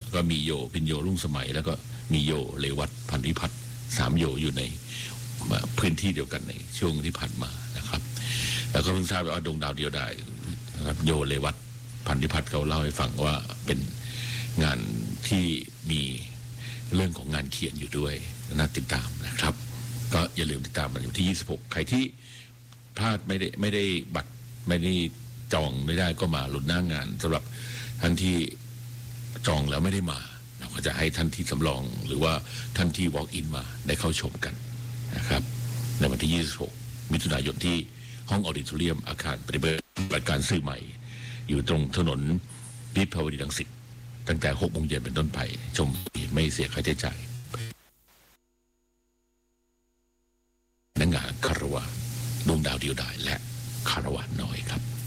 ก็มีโยพินโยรุ่งสมัยแล้วก็มีโยเรวัตพันธิพัฒน์3โยอยู่ในพื้นที่เดียวกันในช่วงที่ผ่านมานะครับแล้วก็เพิ่งทราบว่าดวงดาวเดียวได้นะครับโยเรวัตพันธิพัฒน์เขาเล่าให้ฟังว่าเป็นงานที่มีเรื่องของงานเขียนอยู่ด้วยน่าติดตามนะครับก็อย่าลืมติดตามมันอยู่ที่26ใครที่พลาดไม่ได้บัตรไม่ได้จองไม่ได้ก็มาลุ้นหน้างานสำหรับท่านที่จองแล้วไม่ได้มาเราก็จะให้ท่านที่สำรองหรือว่าท่านที่ walk in มาได้เข้าชมกันนะครับในวันที่26มิถุนายนที่ห้องออดิทอเรียมอาคารปฏิบัติการสื่อใหม่อยู่ตรงถนนวิภาวดีรังสิตตั้งแต่6 โมงเย็นเป็นต้นไปชมไม่เสียค่าใช้จ่ายนักงานคารวะดวงดาวเดียวดายและคารวะน้อยครับ